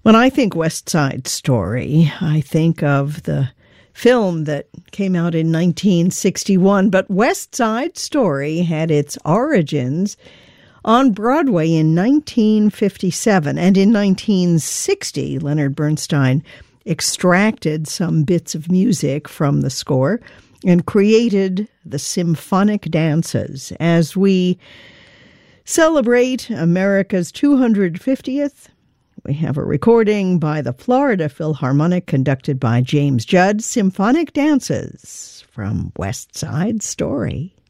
When I think West Side Story, I think of the film that came out in 1961, but West Side Story had its origins on Broadway in 1957, and in 1960, Leonard Bernstein extracted some bits of music from the score and created the Symphonic Dances. As we celebrate America's 250th, we have a recording by the Florida Philharmonic conducted by James Judd, Symphonic Dances from West Side Story.